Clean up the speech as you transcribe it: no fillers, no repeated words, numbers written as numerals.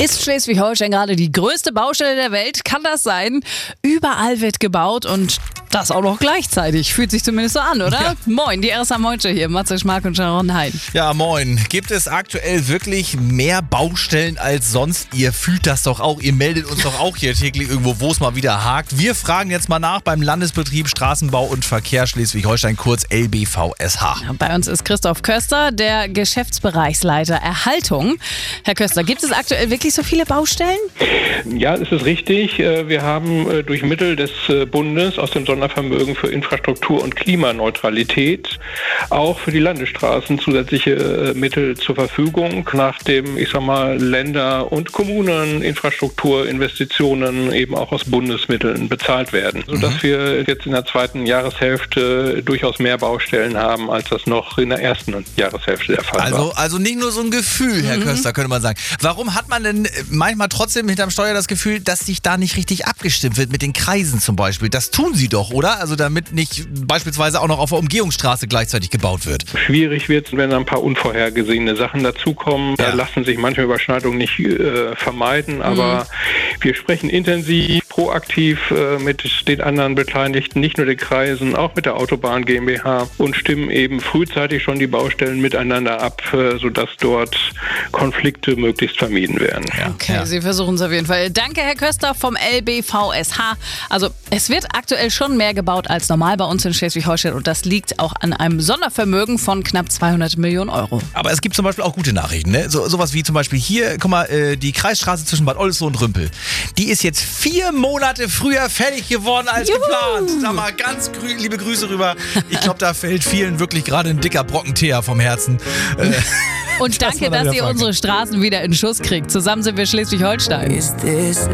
Ist Schleswig-Holstein gerade die größte Baustelle der Welt? Kann das sein? Überall wird gebaut und das auch noch gleichzeitig. Fühlt sich zumindest so an, oder? Ja. Moin, die RSA Moin Show hier. Matze Schmark und Sharon Hein. Ja, moin. Gibt es aktuell wirklich mehr Baustellen als sonst? Ihr fühlt das doch auch. Ihr meldet uns doch auch hier täglich irgendwo, wo es mal wieder hakt. Wir fragen jetzt mal nach beim Landesbetrieb Straßenbau und Verkehr Schleswig-Holstein, kurz LBVSH. Bei uns ist Christoph Köster, der Geschäftsbereichsleiter Erhaltung. Herr Köster, gibt es aktuell wirklich so viele Baustellen? Ja, es ist richtig. Wir haben durch Mittel des Bundes aus dem Sondervermögen für Infrastruktur und Klimaneutralität auch für die Landesstraßen zusätzliche Mittel zur Verfügung, nachdem, Länder- und Kommunen Infrastrukturinvestitionen eben auch aus Bundesmitteln bezahlt werden, sodass wir jetzt in der zweiten Jahreshälfte durchaus mehr Baustellen haben, als das noch in der ersten Jahreshälfte der Fall war. Also nicht nur so ein Gefühl, Herr Köster, könnte man sagen. Warum hat man denn manchmal trotzdem hinterm Steuer das Gefühl, dass sich da nicht richtig abgestimmt wird mit den Kreisen zum Beispiel? Das tun sie doch, oder? Also damit nicht beispielsweise auch noch auf der Umgehungsstraße gleichzeitig gebaut wird. Schwierig wird es, wenn ein paar unvorhergesehene Sachen dazukommen. Ja. Da lassen sich manche Überschneidungen nicht vermeiden, aber wir sprechen intensiv, proaktiv mit den anderen Beteiligten, nicht nur den Kreisen, auch mit der Autobahn GmbH und stimmen eben frühzeitig schon die Baustellen miteinander ab, sodass dort Konflikte möglichst vermieden werden. Okay, ja. Sie versuchen es auf jeden Fall. Danke, Herr Köster vom LBVSH. Also es wird aktuell schon mehr gebaut als normal bei uns in Schleswig-Holstein und das liegt auch an einem Sondervermögen von knapp 200 Millionen Euro. Aber es gibt zum Beispiel auch gute Nachrichten, ne? Sowas wie zum Beispiel hier, guck mal, die Kreisstraße zwischen Bad Oldesloe und Rümpel. Die ist jetzt 4 Monate früher fertig geworden als geplant. Sag mal, ganz liebe Grüße rüber. Ich glaube, da fällt vielen wirklich gerade ein dicker Brocken Teer vom Herzen. Und danke, dass ihr unsere Straßen wieder in Schuss kriegt. Zusammen sind wir Schleswig-Holstein.